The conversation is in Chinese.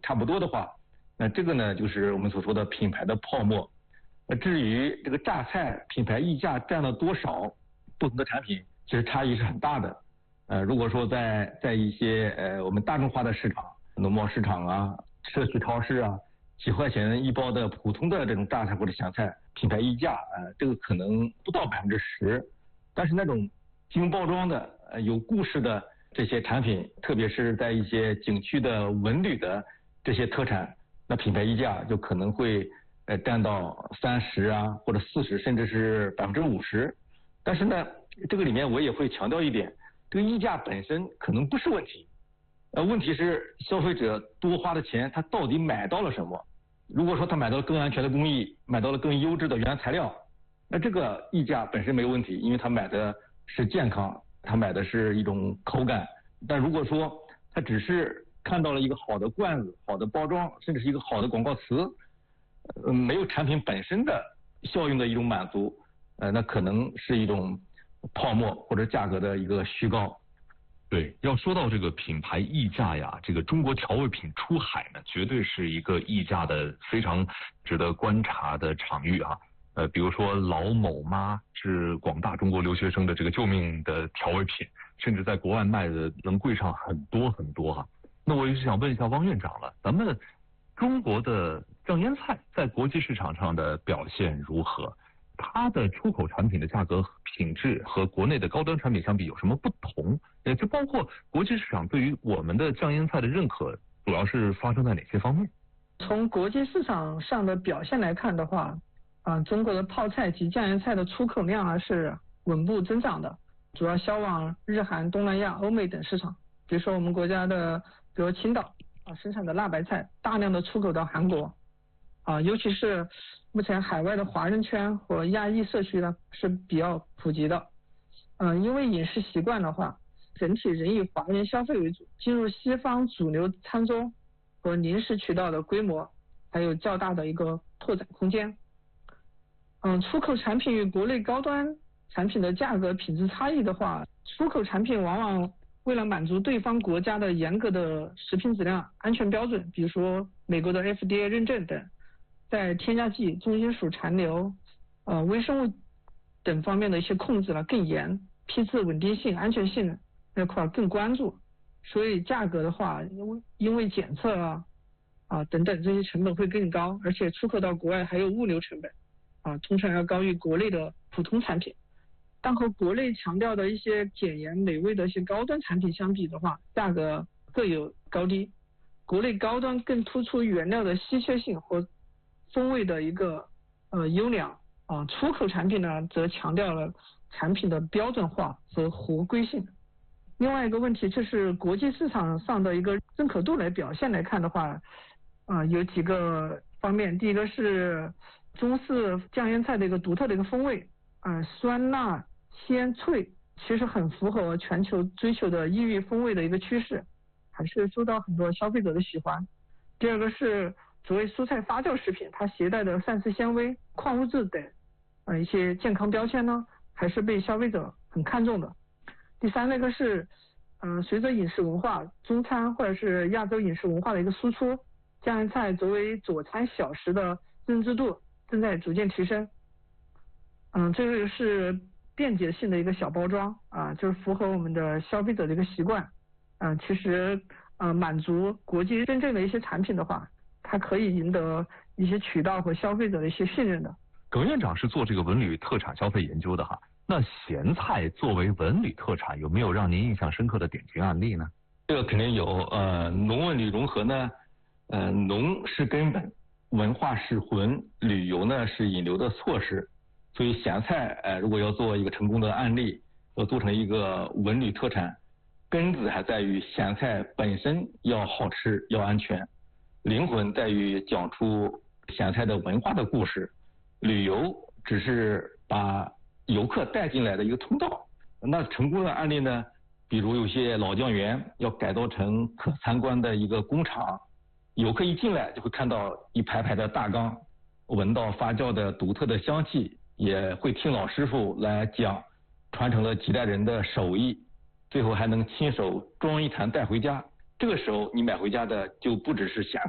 差不多的话，那这个呢就是我们所说的品牌的泡沫。至于这个榨菜品牌溢价占了多少，不同的产品其实差异是很大的。如果说在一些我们大众化的市场，农贸市场啊、社区超市啊，几块钱一包的普通的这种榨菜或者咸菜，品牌溢价这个可能不到10%，但是那种精包装的有故事的这些产品，特别是在一些景区的文旅的这些特产，那品牌溢价就可能会占到30%啊，或者40%，甚至是50%。但是呢，这个里面我也会强调一点，这个溢价本身可能不是问题，问题是消费者多花的钱，他到底买到了什么？如果说他买到了更安全的工艺，买到了更优质的原材料，那这个溢价本身没有问题，因为他买的是健康，他买的是一种口感。但如果说他只是看到了一个好的罐子、好的包装，甚至是一个好的广告词，没有产品本身的效用的一种满足，那可能是一种泡沫或者价格的一个虚高。 对，要说到这个品牌溢价呀，这个中国调味品出海呢，绝对是一个溢价的非常值得观察的场域啊。比如说老某妈是广大中国留学生的这个救命的调味品，甚至在国外卖的能贵上很多很多哈。那我也是想问一下汪院长了，咱们中国的酱腌菜在国际市场上的表现如何？它的出口产品的价格品质和国内的高端产品相比有什么不同？就包括国际市场对于我们的酱腌菜的认可，主要是发生在哪些方面？ 从国际市场上的表现来看的话，中国的泡菜及酱腌菜的出口量是稳步增长的，主要销往日韩、东南亚、欧美等市场。比如说我们国家的，比如青岛生产的辣白菜，大量的出口到韩国。尤其是目前海外的华人圈和亚裔社区呢是比较普及的。因为饮食习惯的话，整体仍以华人消费为主，进入西方主流餐桌和零食渠道的规模还有较大的一个拓展空间。出口产品与国内高端产品的价格品质差异的话，出口产品往往为了满足对方国家的严格的食品质量安全标准，比如说美国的 FDA 认证等，在添加剂、重金属残留、微生物等方面的一些控制更严，批次稳定性、安全性那块更关注，所以价格的话，因为检测等等这些成本会更高，而且出口到国外还有物流成本通常要高于国内的普通产品。但和国内强调的一些简言美味的一些高端产品相比的话，价格各有高低。国内高端更突出原料的稀缺性和风味的一个优良出口产品呢则强调了产品的标准化和合规性。另外一个问题就是国际市场上的一个认可度来表现来看的话，有几个方面。第一个是中式酱腌菜的一个独特的一个风味，酸辣鲜脆，其实很符合全球追求的异域风味的一个趋势，还是受到很多消费者的喜欢。第二个是作为蔬菜发酵食品，它携带的膳食纤维、矿物质等一些健康标签呢，还是被消费者很看重的。第三个是随着饮食文化、中餐或者是亚洲饮食文化的一个输出，酱腌菜作为佐餐小食的认知度正在逐渐提升。这个是便捷性的一个小包装就是符合我们的消费者的一个习惯。其实满足国际认证的一些产品的话，它可以赢得一些渠道和消费者的一些信任的。 耿院长是做这个文旅特产消费研究的哈，那咸菜作为文旅特产，有没有让您印象深刻的典型案例呢？ 这个肯定有。农文旅融合呢，农是根本，文化是魂，旅游呢是引流的措施。所以咸菜如果要做一个成功的案例，要做成一个文旅特产，根子还在于咸菜本身要好吃要安全，灵魂在于讲出咸菜的文化的故事，旅游只是把游客带进来的一个通道。那成功的案例呢，比如有些老酱园要改造成可参观的一个工厂，游客一进来就会看到一排排的大缸，闻到发酵的独特的香气，也会听老师傅来讲，传承了几代人的手艺，最后还能亲手装一坛带回家。这个时候你买回家的就不只是咸